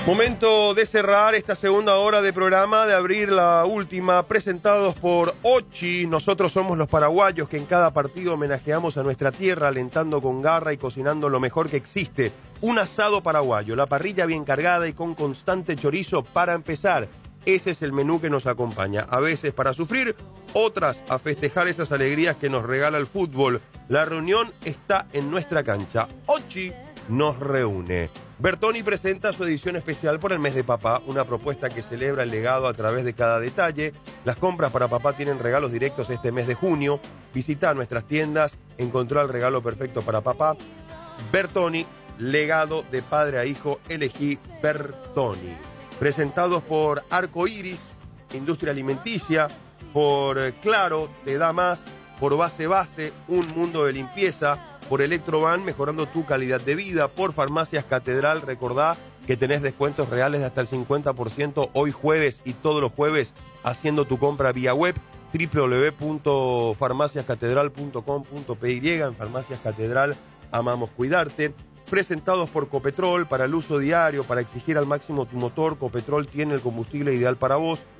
Momento de cerrar esta segunda hora de programa, de abrir la última, presentados por Ochi. Nosotros somos los paraguayos que en cada partido homenajeamos a nuestra tierra, alentando con garra y cocinando lo mejor que existe. Un asado paraguayo, la parrilla bien cargada y con constante chorizo para empezar. Ese es el menú que nos acompaña, a veces para sufrir, otras a festejar esas alegrías que nos regala el fútbol. La reunión está en nuestra cancha. Ochi nos reúne. Bertoni presenta su edición especial por el mes de papá, una propuesta que celebra el legado a través de cada detalle. Las compras para papá tienen regalos directos este mes de junio. Visita nuestras tiendas, encontrá el regalo perfecto para papá. Bertoni, legado de padre a hijo, elegí Bertoni. Presentados por Arco Iris, Industria Alimenticia, por Claro, Te Da Más, por Base, un mundo de limpieza, por Electroban, mejorando tu calidad de vida, por Farmacias Catedral. Recordá que tenés descuentos reales de hasta el 50% hoy jueves y todos los jueves haciendo tu compra vía web www.farmaciascatedral.com.py. En Farmacias Catedral amamos cuidarte. Presentados por Copetrol, para el uso diario, para exigir al máximo tu motor. Copetrol tiene el combustible ideal para vos.